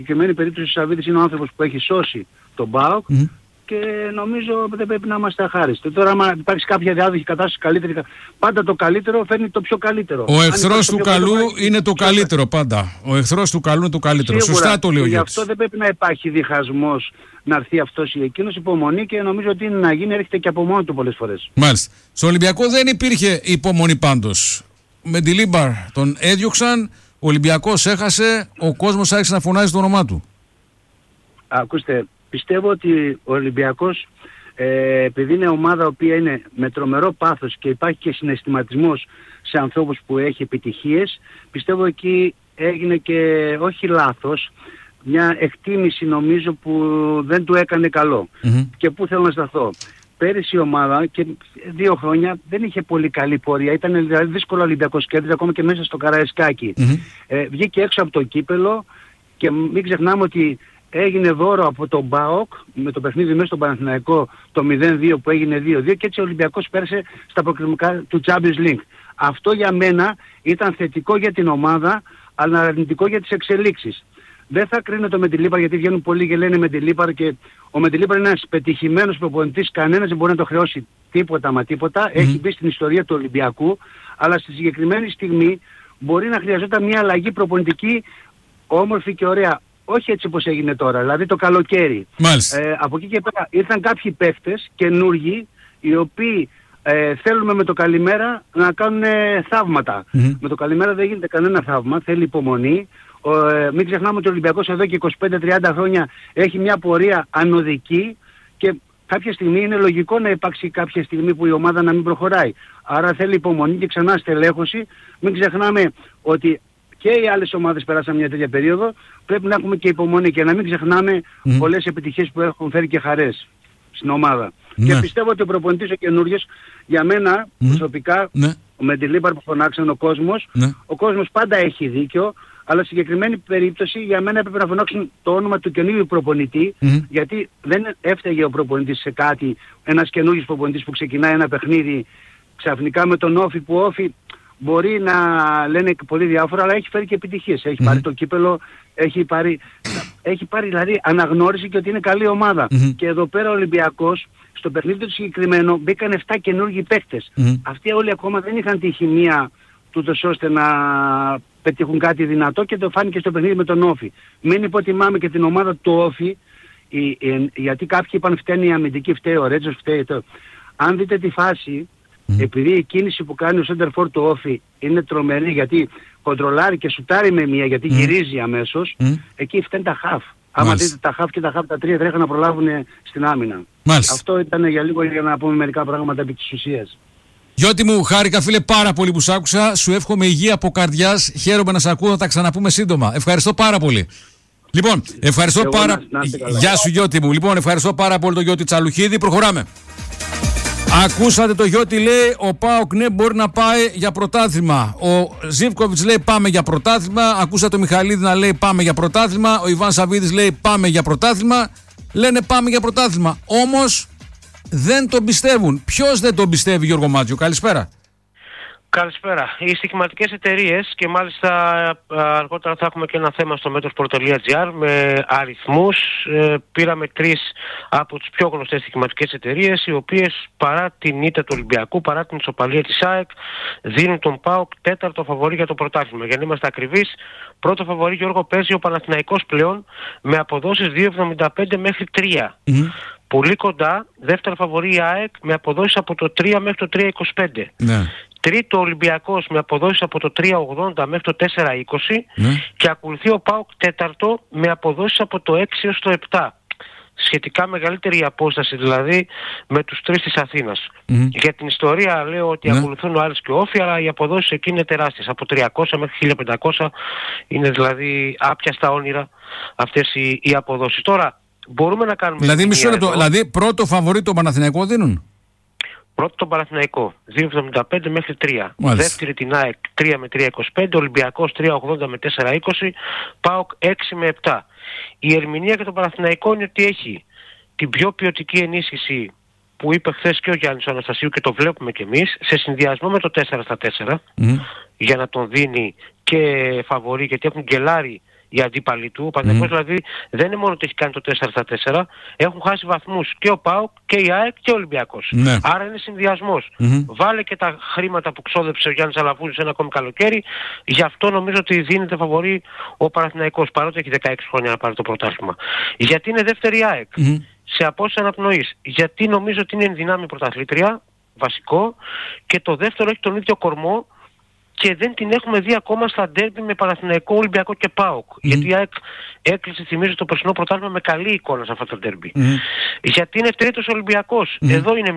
συγκεκριμένη περίπτωση ο Σαββίδης είναι ο άνθρωπος που έχει σώσει τον ΠΑΟΚ και νομίζω δεν πρέπει να είμαστε αχάριστοι. Τώρα άμα υπάρχει κάποια διάδοχη κατάσταση καλύτερη, πάντα το καλύτερο φέρνει το πιο καλύτερο. Ο εχθρός του καλού είναι το καλύτερο πάντα. Ο εχθρός του καλού είναι το καλύτερο. Σίγουρα, σωστά το λέει ο Γιώτης. Γι' αυτό δεν πρέπει να υπάρχει διχασμός να έρθει αυτός ή εκείνος, υπομονή, και νομίζω ότι είναι να γίνει, έρχεται και από μόνο του πολλές φορές. Μάλιστα. Στο Ολυμπιακό δεν υπήρχε υπομονή πάντως. Με τη Λίμπαρ τον έδιωξαν, ο Ολυμπιακός έχασε, ο κόσμος άρχισε να φωνάζει το όνομά του. Ακούστε, πιστεύω ότι ο Ολυμπιακός, επειδή είναι ομάδα η οποία είναι με τρομερό πάθος και υπάρχει και συναισθηματισμός σε ανθρώπους που έχει επιτυχίες, πιστεύω εκεί έγινε και όχι λάθος, μια εκτίμηση νομίζω που δεν του έκανε καλό. Και πού θέλω να σταθώ. Πέρυσι η ομάδα και 2 χρόνια δεν είχε πολύ καλή πορεία. Ήταν δηλαδή δύσκολο ο Ολυμπιακός κέρδιζε ακόμα και μέσα στο Καραϊσκάκι. Βγήκε έξω από το κύπελο και μην ξεχνάμε ότι έγινε δώρο από τον ΠΑΟΚ με το παιχνίδι μέσα στον Παναθηναϊκό το 0-2 που έγινε 2-2 και έτσι ο Ολυμπιακός πέρασε στα προκριματικά του Champions League. Αυτό για μένα ήταν θετικό για την ομάδα, αλλά αρνητικό για τις εξελίξεις. Δεν θα κρίνω το Μεντιλίπαρ γιατί βγαίνουν πολλοί και λένε Μεντιλίπαρ και ο Μεντιλίπαρ είναι ένας πετυχημένος προπονητής, κανένας δεν μπορεί να το χρεώσει τίποτα μα τίποτα. Έχει μπει στην ιστορία του Ολυμπιακού, αλλά στη συγκεκριμένη στιγμή μπορεί να χρειαζόταν μια αλλαγή προπονητική όμορφη και ωραία. Όχι έτσι όπως έγινε τώρα, δηλαδή το καλοκαίρι. Από εκεί και πέρα ήρθαν κάποιοι παίχτες καινούργοι, οι οποίοι θέλουμε με το καλημέρα να κάνουν θαύματα. Με το καλημέρα δεν γίνεται κανένα θαύμα, θέλει υπομονή. Μην ξεχνάμε ότι ο Ολυμπιακός εδώ και 25-30 χρόνια έχει μια πορεία ανωδική και κάποια στιγμή είναι λογικό να υπάρξει κάποια στιγμή που η ομάδα να μην προχωράει. Άρα θέλει υπομονή και ξανά στελέχωση. Μην ξεχνάμε ότι και οι άλλες ομάδες περάσαν μια τέτοια περίοδο. Πρέπει να έχουμε και υπομονή και να μην ξεχνάμε πολλές επιτυχίες που έχουν φέρει και χαρές στην ομάδα. Και πιστεύω ότι ο προπονητής ο καινούριος, για μένα προσωπικά, ο Μεντιλίπαρ που φωνάξαν ο κόσμος πάντα έχει δίκιο. Αλλά στη συγκεκριμένη περίπτωση για μένα έπρεπε να φωνάξουν το όνομα του καινούριου προπονητή, γιατί δεν έφταιγε ο προπονητής σε κάτι, ένας καινούργιος προπονητής που ξεκινάει ένα παιχνίδι ξαφνικά με τον Όφη, που Όφη μπορεί να λένε πολύ διάφορα, αλλά έχει φέρει και επιτυχίες. Έχει πάρει το κύπελο, έχει πάρει δηλαδή αναγνώριση και ότι είναι καλή ομάδα. Και εδώ πέρα ο Ολυμπιακός, στο παιχνίδι του συγκεκριμένο, μπήκαν 7 καινούργιοι παίκτες. Αυτοί όλοι ακόμα δεν είχαν τη χημεία τούτος ώστε να πετύχουν κάτι δυνατό και το φάνηκε στο παιχνίδι με τον Όφη. Μην υποτιμάμε και την ομάδα του Όφη, γιατί κάποιοι είπαν φταίνει η αμυντική, φταίει ο Ρέτζος, φταίει το. Αν δείτε τη φάση, επειδή η κίνηση που κάνει ο Σέντερφορ του Όφη είναι τρομερή, γιατί κοντρολάρει και σουτάρει με μία, γιατί γυρίζει αμέσως, εκεί φταίνει τα χαφ. Άμα δείτε τα χαφ και τα χαφ τα τρία τρέχουν να προλάβουν στην άμυνα. Αυτό ήταν για λίγο για να πούμε μερικά πράγματα επί της ουσίας. Γιώτη μου, χάρηκα φίλε πάρα πολύ που σ' άκουσα. Σου εύχομαι υγεία από καρδιάς. Χαίρομαι να σ' ακούω, να τα ξαναπούμε σύντομα. Ευχαριστώ πάρα πολύ. Λοιπόν, ευχαριστώ Γεια σου Γιώτη μου. Λοιπόν, ευχαριστώ πάρα πολύ τον Γιώτη Τσαλουχίδη. Προχωράμε. Ακούσατε το Γιώτη, λέει ο ΠΑΟΚ ναι μπορεί να πάει για πρωτάθλημα. Ο Ζίβκοβιτς λέει πάμε για πρωτάθλημα. Ακούσατε το Μιχαλίδη να λέει πάμε για πρωτάθλημα. Ο Ιβάν Σαββίδης λέει πάμε για πρωτάθλημα. Λένε πάμε για πρωτάθλημα. Όμως δεν τον πιστεύουν. Ποιος δεν τον πιστεύει, Γιώργο Μάτζιο? Καλησπέρα. Καλησπέρα. Οι στοιχηματικές εταιρείες, και μάλιστα αργότερα θα έχουμε και ένα θέμα στο Metro.gr με αριθμούς. Πήραμε 3 από τις πιο γνωστές στοιχηματικές εταιρείες, οι οποίες παρά την ήττα του Ολυμπιακού, παρά την ισοπαλία της ΑΕΚ, δίνουν τον ΠΑΟΚ 4ο φαβορί για το πρωτάθλημα. Για να είμαστε ακριβείς, πρώτο φαβορί, Γιώργο, παίζει ο Παναθηναϊκός πλέον με αποδόσεις 2,75 μέχρι 3. Πολύ κοντά, δεύτερο φαβορί η ΑΕΚ με αποδόσεις από το 3 μέχρι το 3,25. Τρίτο Ολυμπιακός με αποδόσεις από το 3,80 μέχρι το 4,20 και ακολουθεί ο ΠΑΟΚ τέταρτο με αποδόσεις από το 6 έως το 7. Σχετικά μεγαλύτερη η απόσταση δηλαδή με τους 3 της Αθήνας. Για την ιστορία λέω ότι ακολουθούν ο Άρης και ο Όφη, αλλά οι αποδόσεις εκεί είναι τεράστιες. Από 300 μέχρι 1500 είναι δηλαδή άπιαστα όνειρα αυτές οι αποδόσεις. Τώρα μπορούμε να κάνουμε... Δηλαδή μισό λεπτό, δηλαδή πρώτο φαβορί το Παναθηναϊκό δίνουν? Πρώτο τον Παναθηναϊκό, 2,75 μέχρι 3. Δεύτερη την ΑΕΚ, 3 με 3,25. Ολυμπιακός 3,80 με 4,20. ΠΑΟΚ 6 με 7. Η ερμηνεία για τον Παναθηναϊκό είναι ότι έχει την πιο ποιοτική ενίσχυση που είπε χθες και ο Γιάννης Αναστασίου και το βλέπουμε κι εμείς, σε συνδυασμό με το 4 στα 4, για να τον δίνει και φαβορί, γιατί έχουν γκελάρει οι αντίπαλοι του. Ο Παναθηναϊκός δηλαδή δεν είναι μόνο ότι έχει κάνει το 4-4, έχουν χάσει βαθμούς και ο ΠΑΟΚ και η ΑΕΚ και ο Ολυμπιακός. Ναι. Άρα είναι συνδυασμός. Βάλε και τα χρήματα που ξόδεψε ο Γιάννης Αλαφούζης ένα ακόμη καλοκαίρι, γι' αυτό νομίζω ότι δίνεται φαβορί ο Παναθηναϊκός, παρότι έχει 16 χρόνια να πάρει το πρωτάθλημα. Γιατί είναι δεύτερη η ΑΕΚ σε απόσταση αναπνοής. Γιατί νομίζω ότι είναι εν δυνάμει πρωταθλήτρια, βασικό, και το δεύτερο έχει τον ίδιο κορμό και δεν την έχουμε δει ακόμα στα ντέρμπι με Παναθηναϊκό, Ολυμπιακό και ΠΑΟΚ. Γιατί η ΑΕΚ έκλεισε, θυμίζω, το περσινό πρωτάθλημα με καλή εικόνα σε αυτά τα ντέρμπι. Γιατί είναι τρίτος Ολυμπιακός. Εδώ είναι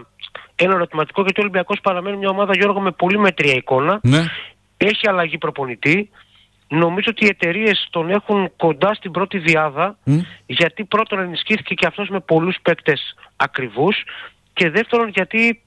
ένα ερωτηματικό, γιατί ο Ολυμπιακός παραμένει μια ομάδα, Γιώργο, με πολύ μέτρια εικόνα. Έχει αλλαγή προπονητή. Νομίζω ότι οι εταιρείες τον έχουν κοντά στην πρώτη διάδα, γιατί πρώτον ενισχύθηκε και αυτός με πολλούς παίκτες ακριβούς, και δεύτερον γιατί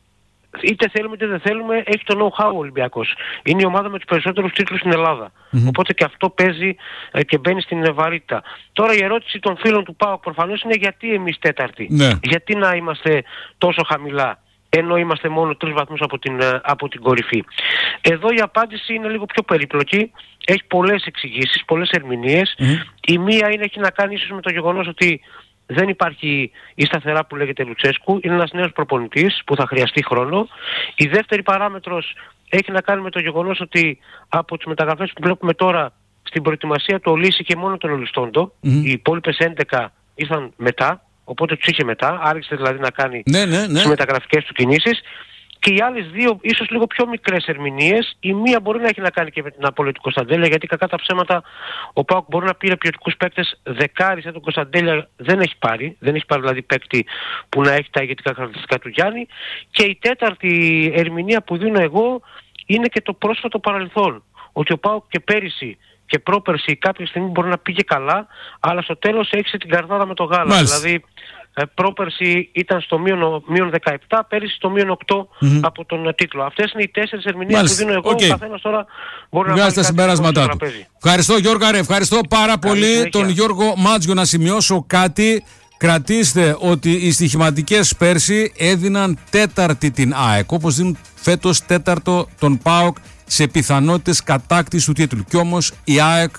είτε θέλουμε είτε δεν θέλουμε έχει το know-how ο Ολυμπιακός. Είναι η ομάδα με τους περισσότερους τίτλους στην Ελλάδα. Οπότε και αυτό παίζει και μπαίνει στην βαρύτητα. Τώρα η ερώτηση των φίλων του ΠΑΟΚ προφανώς είναι γιατί εμείς τέταρτη. Γιατί να είμαστε τόσο χαμηλά, ενώ είμαστε μόνο 3 βαθμούς από την κορυφή. Εδώ η απάντηση είναι λίγο πιο περίπλοκη. Έχει πολλές εξηγήσεις, πολλές ερμηνείες. Η μία έχει να κάνει ίσως με το γεγονός ότι δεν υπάρχει η σταθερά που λέγεται Λουτσέσκου. Είναι ένας νέος προπονητής που θα χρειαστεί χρόνο. Η δεύτερη παράμετρος έχει να κάνει με το γεγονός ότι από τις μεταγραφές που βλέπουμε τώρα στην προετοιμασία του Ολύση και μόνο τον Ολιστόντο, οι υπόλοιπες 11 ήρθαν μετά. Οπότε τους είχε μετά, άρχισε δηλαδή να κάνει τις μεταγραφικές του κινήσεις. Και οι άλλες δύο ίσως λίγο πιο μικρές ερμηνείες. Η μία μπορεί να έχει να κάνει και με την απώλεια του Κωνσταντέλια, γιατί κακά τα ψέματα ο ΠΑΟΚ μπορεί να πήρε ποιοτικούς παίκτες, δεκάρι σαν τον Κωνσταντέλια δεν έχει πάρει. Δεν έχει πάρει δηλαδή παίκτη που να έχει τα ηγετικά χαρακτηριστικά του Γιάννη. Και η τέταρτη ερμηνεία που δίνω εγώ είναι και το πρόσφατο παρελθόν. Ότι ο ΠΑΟΚ και πέρυσι και πρόπερσι κάποια στιγμή μπορεί να πήγε καλά, αλλά στο τέλος έχισε την καρδάδα με το γάλα. Δηλαδή πρόπερσι ήταν στο μείον 17, πέρυσι στο μείον 8 από τον τίτλο. Αυτές είναι οι 4 ερμηνείες που δίνω εγώ. Ο καθένας τώρα μπορεί να βγάζει τα συμπεράσματά του. Ευχαριστώ Γιώργο, ευχαριστώ πάρα πολύ τον Γιώργο Μάτζιο. Να σημειώσω κάτι. Κρατήστε ότι οι στοιχηματικές πέρσι έδιναν τέταρτη την ΑΕΚ, όπως δίνουν φέτος τέταρτο τον ΠΑΟΚ σε πιθανότητες κατάκτησης του τίτλου. Κι όμως η ΑΕΚ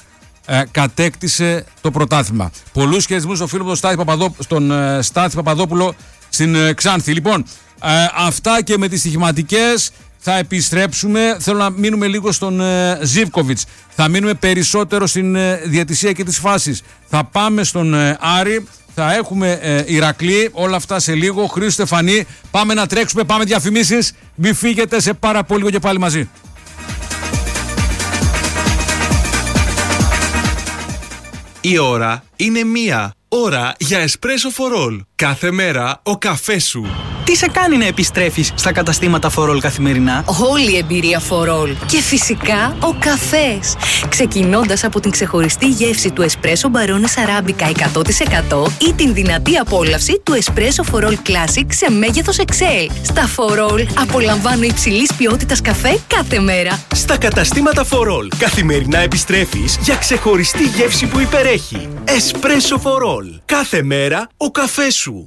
κατέκτησε το πρωτάθλημα. Πολλούς χαιρετισμούς στο φίλο μου τον Στάθη Παπαδόπουλο στην Ξάνθη. Λοιπόν, αυτά και με τις στοιχηματικές. Θα επιστρέψουμε. Θέλω να μείνουμε λίγο στον Ζίβκοβιτς. Θα μείνουμε περισσότερο στην διαιτησία και τις φάσεις. Θα πάμε στον Άρη. Θα έχουμε Ηρακλή. Όλα αυτά σε λίγο. Χρήστο Στεφανή. Πάμε να τρέξουμε. Πάμε διαφημίσεις. Μη φύγετε, σε πάρα πολύ λίγο και πάλι μαζί. Η ώρα είναι 1. Ώρα για εσπρέσο φορόλ. Κάθε μέρα ο καφές σου. Τι σε κάνει να επιστρέφεις στα καταστήματα φορόλ καθημερινά? Όλη η εμπειρία φορόλ. Και φυσικά ο καφές. Ξεκινώντας από την ξεχωριστή γεύση του εσπρέσο μπαρόνες αράμπικα 100% ή την δυνατή απόλαυση του εσπρέσο φορόλ Classic σε μέγεθος XL. Στα φορόλ απολαμβάνω υψηλής ποιότητας καφέ κάθε μέρα. Στα καταστήματα φορόλ καθημερινά επιστρέφεις για ξεχωριστή γεύση που υπερέχει. Εσπρέσο φορόλ. Κάθε μέρα ο καφές σου.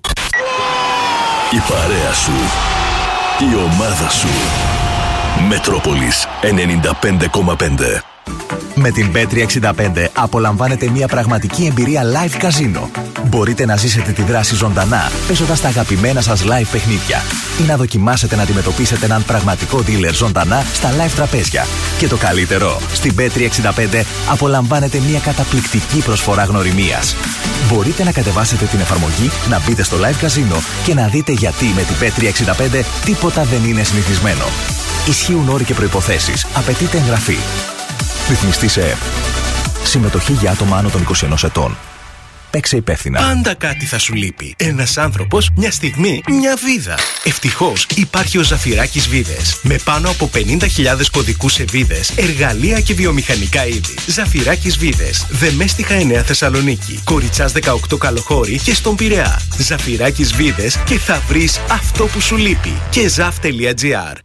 Η παρέα σου. Η ομάδα σου. Μετρόπολης 95,5. Με την Bet365 απολαμβάνετε μια πραγματική εμπειρία live καζίνο. Μπορείτε να ζήσετε τη δράση ζωντανά, παίζοντας τα αγαπημένα σας live παιχνίδια ή να δοκιμάσετε να αντιμετωπίσετε έναν πραγματικό dealer ζωντανά στα live τραπέζια. Και το καλύτερο, στην Bet365 απολαμβάνετε μια καταπληκτική προσφορά γνωριμίας. Μπορείτε να κατεβάσετε την εφαρμογή, να μπείτε στο live καζίνο και να δείτε γιατί με την Bet365 τίποτα δεν είναι συνηθισμένο. Ισχύουν όροι και προϋποθέσεις. Απαιτείται εγγραφή. Ρυθμιστή σε ΕΠ. Συμμετοχή για άτομα άνω των 21 ετών. Παίξε υπεύθυνα. Πάντα κάτι θα σου λείπει. Ένας άνθρωπος, μια στιγμή, μια βίδα. Ευτυχώς υπάρχει ο Ζαφυράκης Βίδες. Με πάνω από 50.000 κωδικούς σε βίδες, εργαλεία και βιομηχανικά είδη. Ζαφυράκης Βίδες. Δεμέστιχα 9 Θεσσαλονίκη. Κοριτσάς 18 Καλοχώρη και στον Πειραιά. Ζαφυράκης Βίδες και θα βρεις αυτό που σου λείπει. Και zaf.gr.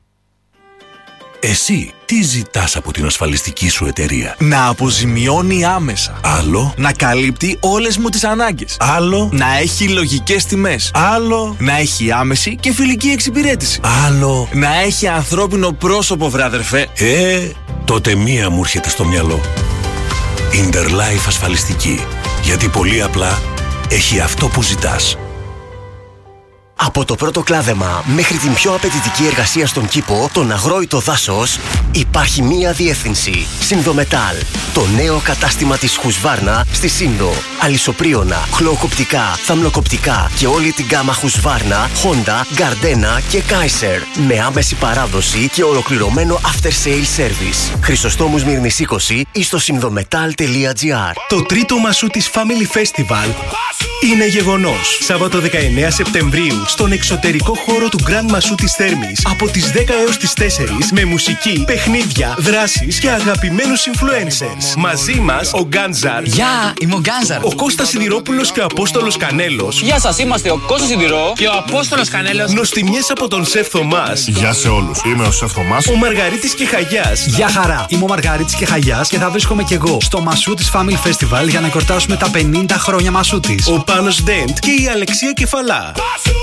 Εσύ τι ζητάς από την ασφαλιστική σου εταιρεία? Να αποζημιώνει άμεσα. Άλλο. Να καλύπτει όλες μου τις ανάγκες. Άλλο. Να έχει λογικές τιμές. Άλλο. Να έχει άμεση και φιλική εξυπηρέτηση. Άλλο. Να έχει ανθρώπινο πρόσωπο, βράδερφε. Τότε μία μου έρχεται στο μυαλό. Interlife ασφαλιστική. Γιατί πολύ απλά έχει αυτό που ζητάς. Από το πρώτο κλάδεμα μέχρι την πιο απαιτητική εργασία στον κήπο, τον αγρόητο δάσος, υπάρχει μία διεύθυνση. Συνδομετάλ. Το νέο κατάστημα της Husqvarna στη Σύνδο. Αλυσοπρίωνα, χλωοκοπτικά, θαμνοκοπτικά και όλη την γκάμα Husqvarna, Honda, Gardena και Kaiser. Με άμεση παράδοση και ολοκληρωμένο after sale service. Χρυσοστόμου Μύρνης 20 ή στο συνδομετάλ.gr. Το τρίτο μασού της Family Festival είναι γεγονός. Σάββατο 19 Σεπτεμβρίου στον εξωτερικό χώρο του Grand Massou της Θέρμης από τις 10 έως τις 4 με μουσική, παιχνίδια, δράσεις και αγαπημένους influencers. Μαζί μας ο Γκάντζαρ. Γεια, είμαι ο Γκάντζαρ. Ο Κώστας Σιδηρόπουλος και ο Απόστολος Κανέλος. Γεια σας, είμαστε ο Κώστας Σιδηρό και ο Απόστολος Κανέλος. Νοστιμιές από τον Σεφ Θωμάς. Γεια σε όλους, είμαι ο Σεφ Θωμάς. Ο Μαργαρίτης και Χαγιάς. Γεια χαρά, είμαι ο Μαργαρίτης και Χαγιάς και θα βρίσκομαι κι εγώ στο Μασού της Family Festival για να εορτάσουμε τα 50 χρόνια Μασού της. Ο Πάνος Ντέντ και η Αλεξία Κεφαλά.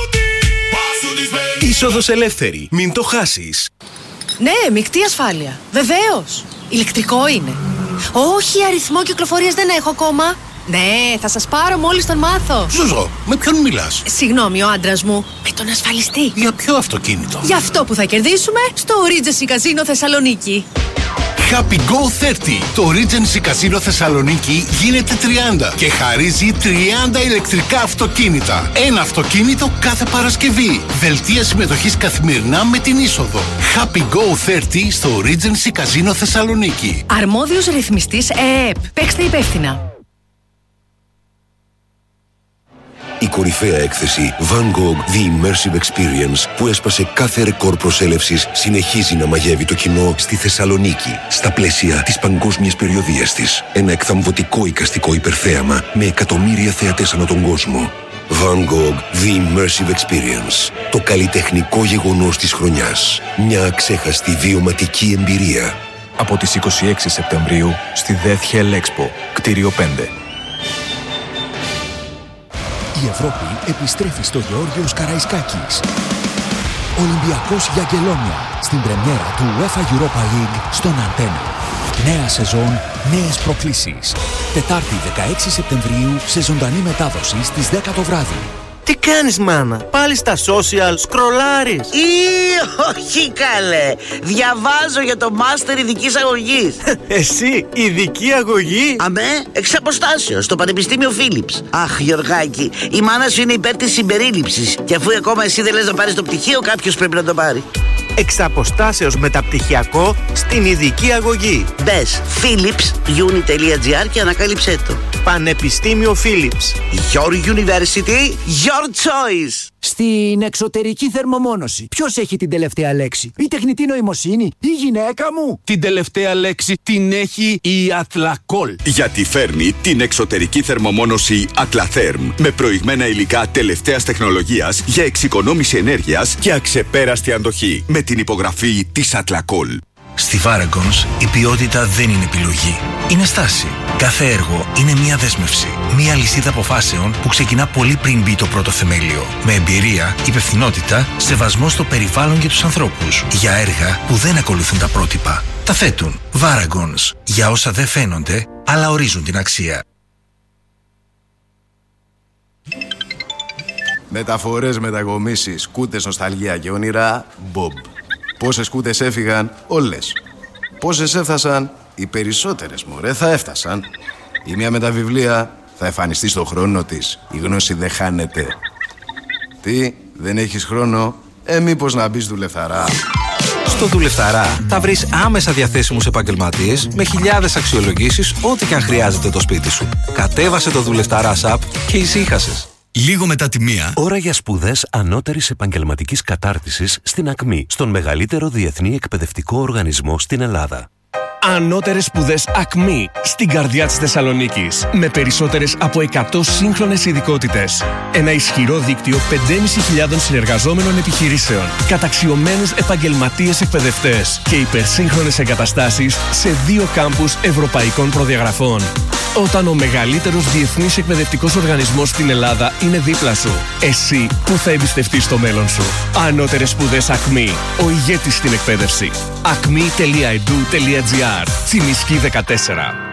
Είσοδος ελεύθερη. Μην το χάσεις. Ναι, μεικτή ασφάλεια. Βεβαίως. Ηλεκτρικό είναι. Όχι, αριθμό κυκλοφορίας δεν έχω ακόμα. Ναι, θα σας πάρω μόλις τον μάθω. Ζουζό, με ποιον μιλάς? Συγγνώμη, ο άντρας μου. Με τον ασφαλιστή. Για ποιο αυτοκίνητο? Για αυτό που θα κερδίσουμε στο Regency Casino Θεσσαλονίκη. Happy Go 30. Το Regency Casino Θεσσαλονίκη γίνεται 30 και χαρίζει 30 ηλεκτρικά αυτοκίνητα. Ένα αυτοκίνητο κάθε Παρασκευή. Δελτία συμμετοχής καθημερινά με την είσοδο. Happy Go 30 στο Regency Casino Θεσσαλονίκη. Αρμόδιος ρυθμιστής ΕΕΠ. Παίξτε υπεύθυνα. Η κορυφαία έκθεση Van Gogh The Immersive Experience που έσπασε κάθε ρεκόρ προσέλευσης συνεχίζει να μαγεύει το κοινό στη Θεσσαλονίκη στα πλαίσια της παγκόσμιας περιοδίας της. Ένα εκθαμβωτικό εικαστικό υπερθέαμα με εκατομμύρια θεατές ανά τον κόσμο. Van Gogh The Immersive Experience. Το καλλιτεχνικό γεγονός της χρονιάς. Μια αξέχαστη βιωματική εμπειρία. Από τις 26 Σεπτεμβρίου στη Death Hell Expo, κτίριο 5. Η Ευρώπη επιστρέφει στο Γεώργιος Καραϊσκάκης. Ολυμπιακός για Αγγελόνια στην πρεμιέρα του UEFA Europa League στον Αντένα. Νέα σεζόν, νέες προκλήσεις. Τετάρτη 16 Σεπτεμβρίου σε ζωντανή μετάδοση στις 10 το βράδυ. Τι κάνεις, μάνα? Πάλι στα social σκρολάρεις? Όχι καλέ. Διαβάζω για το μάστερ ειδικής αγωγής. Εσύ, ειδική αγωγή? Αμέ, εξ αποστάσεως, στο Πανεπιστήμιο Φίλιπς. Αχ, Γιωργάκη, η μάνα σου είναι υπέρ της συμπερίληψης. Και αφού ακόμα εσύ δεν λες να πάρεις το πτυχίο, κάποιος πρέπει να το πάρει. Εξ αποστάσεως μεταπτυχιακό στην ειδική αγωγή. Μπες philips.uni.gr και ανακάλυψέ το. Πανεπιστήμιο Φίλιπς. Your university, your choice. Στην εξωτερική θερμομόνωση, ποιος έχει την τελευταία λέξη? Η τεχνητή νοημοσύνη, η γυναίκα μου? Την τελευταία λέξη την έχει η Atlacool. Γιατί φέρνει την εξωτερική θερμομόνωση Atlatherm με προηγμένα υλικά τελευταίας τεχνολογίας για εξοικονόμηση ενέργειας και αξεπέραστη αντοχή. Με την υπογραφή της Atlacool. Στη Varagons η ποιότητα δεν είναι επιλογή. Είναι στάση. Κάθε έργο είναι μία δέσμευση. Μία λυσίδα αποφάσεων που ξεκινά πολύ πριν μπει το πρώτο θεμέλιο. Με εμπειρία, υπευθυνότητα, σεβασμό στο περιβάλλον και τους ανθρώπους. Για έργα που δεν ακολουθούν τα πρότυπα. Τα θέτουν. Varagons. Για όσα δεν φαίνονται, αλλά ορίζουν την αξία. Μεταφορές, μετακομίσεις, κούτες, νοσταλγία και όνειρα, Bob. Πόσες κούτες έφυγαν? Όλες. Πόσες έφτασαν? Οι περισσότερες, μωρέ, θα έφτασαν. Η μία με τα βιβλία θα εμφανιστεί στον χρόνο της. Η γνώση δεν χάνεται. Τι, δεν έχεις χρόνο? Μήπως να μπεις Δουλευταρά? Στο Δουλευταρά θα βρεις άμεσα διαθέσιμους επαγγελματίες με χιλιάδες αξιολογήσεις ό,τι και αν χρειάζεται το σπίτι σου. Κατέβασε το Δουλευταρά app και ησύχασες. Λίγο μετά τη μία. Ώρα για σπουδές ανώτερης επαγγελματικής κατάρτισης στην ΑΚΜΗ, στον μεγαλύτερο διεθνή εκπαιδευτικό οργανισμό στην Ελλάδα. Ανώτερες σπουδές ΑΚΜΗ στην καρδιά της Θεσσαλονίκης. Με περισσότερες από 100 σύγχρονες ειδικότητες. Ένα ισχυρό δίκτυο 5.500 συνεργαζόμενων επιχειρήσεων. Καταξιωμένους επαγγελματίες εκπαιδευτές. Και υπερσύγχρονες εγκαταστάσεις σε 2 κάμπους ευρωπαϊκών προδιαγραφών. Όταν ο μεγαλύτερος διεθνής εκπαιδευτικός οργανισμός στην Ελλάδα είναι δίπλα σου, εσύ που θα εμπιστευτείς το μέλλον σου? Ανώτερες σπουδές ΑΚΜΗ. Ο ηγέτης στην εκπαίδευση. acme.edu.gr. Τσιμισκή 14.